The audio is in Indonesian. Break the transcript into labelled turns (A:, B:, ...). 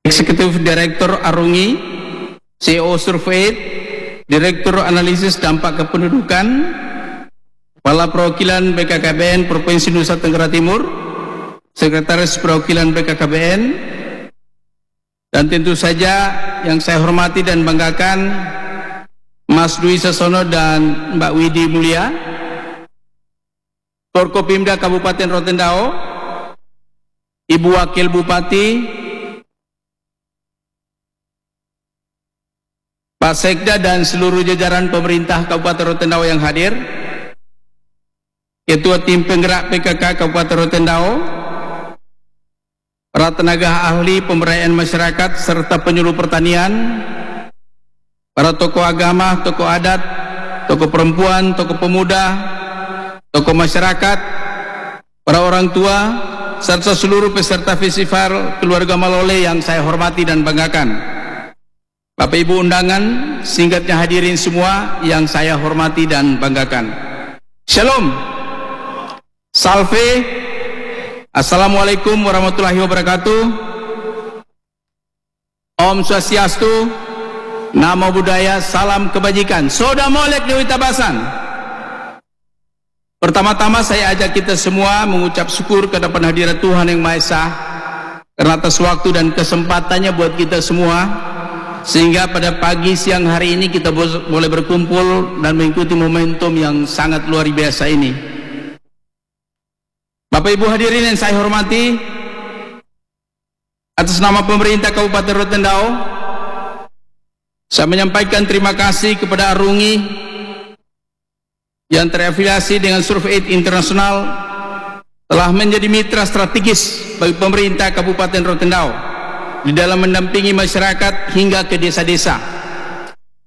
A: Eksekutif Direktur Arungi, CEO Survey, Direktur Analisis Dampak Kependudukan, Kepala Perwakilan BKKBN Provinsi Nusa Tenggara Timur, Sekretaris Perwakilan BKKBN, dan tentu saja yang saya hormati dan banggakan Mas Dwi Sasono dan Mbak Widi Mulia, Forkopimda Kabupaten Rotendao, Ibu Wakil Bupati, Pak Sekda dan seluruh jajaran pemerintah Kabupaten Rotendao yang hadir, Ketua Tim Penggerak PKK Kabupaten Rotendao, para tenaga ahli pemberdayaan masyarakat serta penyuluh pertanian, para tokoh agama, tokoh adat, tokoh perempuan, tokoh pemuda, tokoh masyarakat, para orang tua, serta seluruh peserta festival Keluarga Malole yang saya hormati dan banggakan. Bapak Ibu undangan, singkatnya hadirin semua yang saya hormati dan banggakan. Shalom, Salve, Assalamualaikum warahmatullahi wabarakatuh. Om Swastiastu, Namo Buddhaya, salam kebajikan. Soda Molek Dewi Tabasan. Pertama-tama saya ajak kita semua mengucap syukur kepada hadirat Tuhan Yang Maha Esa karena atas waktu dan kesempatannya buat kita semua, sehingga pada pagi siang hari ini kita boleh berkumpul dan mengikuti momentum yang sangat luar biasa ini. Bapak Ibu hadirin yang saya hormati, atas nama pemerintah Kabupaten Rotendao, saya menyampaikan terima kasih kepada Arungi yang terafiliasi dengan Survey Internasional telah menjadi mitra strategis bagi pemerintah Kabupaten Rotendao di dalam mendampingi masyarakat hingga ke desa-desa.